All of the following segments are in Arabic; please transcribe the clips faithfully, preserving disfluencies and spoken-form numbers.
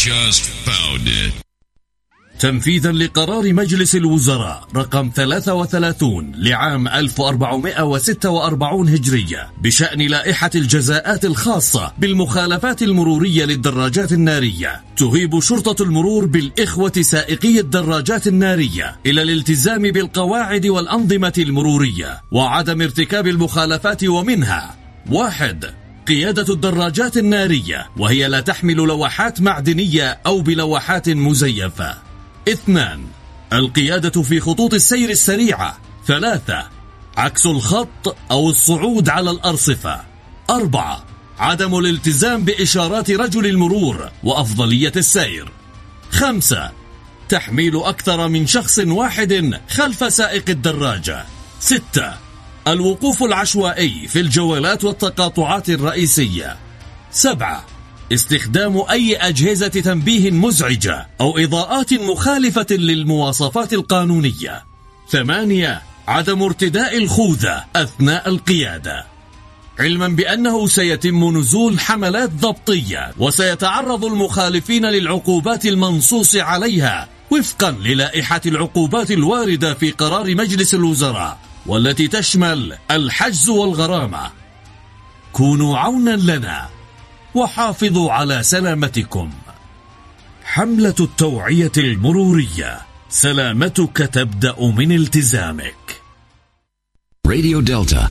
just found it. تنفيذا لقرار مجلس الوزراء رقم ثلاثة وثلاثين لعام ألف وأربعمائة وستة وأربعين هجرية بشأن لائحة الجزاءات الخاصة بالمخالفات المرورية للدراجات النارية، تهيب شرطة المرور بالإخوة سائقي الدراجات النارية إلى الالتزام بالقواعد والأنظمة المرورية وعدم ارتكاب المخالفات، ومنها: واحد، قيادة الدراجات النارية وهي لا تحمل لوحات معدنية أو بلوحات مزيفة. اثنان، القيادة في خطوط السير السريعة. ثلاثة، عكس الخط أو الصعود على الأرصفة. أربعة، عدم الالتزام بإشارات رجل المرور وأفضلية السير. خمسة، تحميل أكثر من شخص واحد خلف سائق الدراجة. ستة، الوقوف العشوائي في الجولات والتقاطعات الرئيسية. سبعة، استخدام أي أجهزة تنبيه مزعجة أو إضاءات مخالفة للمواصفات القانونية. ثمانية، عدم ارتداء الخوذة أثناء القيادة، علما بأنه سيتم نزول حملات ضبطية وسيتعرض المخالفين للعقوبات المنصوص عليها وفقا للائحة العقوبات الواردة في قرار مجلس الوزراء، والتي تشمل الحجز والغرامة. كونوا عونا لنا وحافظوا على سلامتكم. حملة التوعية المرورية، سلامتك تبدأ من التزامك. راديو دلتا.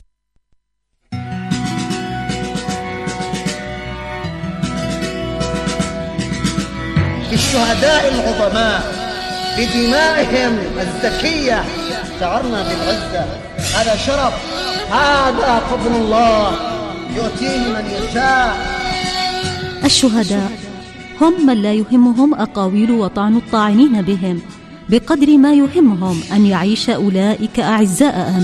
الشهداء العظماء بدمائهم الزكية شعرنا بالعزة. هذا شرف، هذا فضل الله يؤتيه من يشاء. الشهداء هم من لا يهمهم أقاويل وطعن الطاعنين بهم بقدر ما يهمهم أن يعيش أولئك أعزاء آمنين.